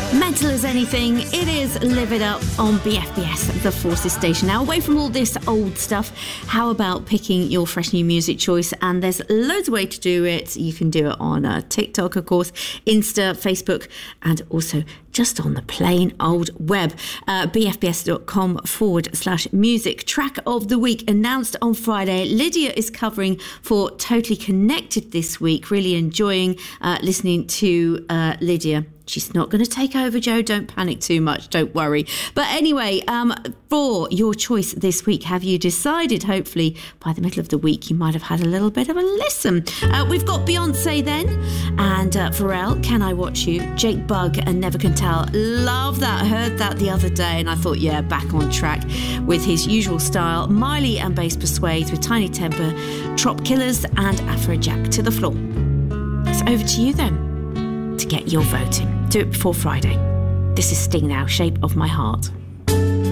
Mental as anything, it is Live It Up on BFBS, the Forces station. Now, away from all this old stuff, how about picking your fresh new music choice? And there's loads of ways to do it. You can do it on TikTok, of course, Insta, Facebook, and also just on the plain old web. bfbs.com/music. Track of the week announced on Friday. Lydia is covering for Totally Connected this week. Really enjoying listening to Lydia. She's not going to take over, Joe. Don't panic too much. Don't worry. But anyway, for your choice this week, have you decided? Hopefully, by the middle of the week, you might have had a little bit of a listen. We've got Beyonce then, and Pharrell, Can I Watch You? Jake Bugg and Never Can Tell. Love that. Heard that the other day, and I thought, yeah, back on track with his usual style. Miley and Bass Persuade with Tiny Temper, Trop Killers, and Afrojack to the floor. It's over to you then to get your voting. Do it before Friday. This is Sting now, Shape of My Heart.